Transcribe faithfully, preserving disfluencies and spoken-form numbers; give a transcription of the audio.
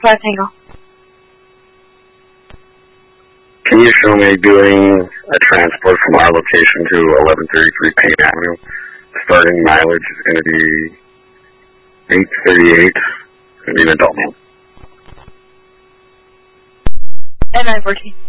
five Tango. Can you show me doing a transport from our location to eleven thirty-three Payne Avenue? Starting mileage is going to be eight thirty-eight. It's going to be an adult male. And nine fourteen.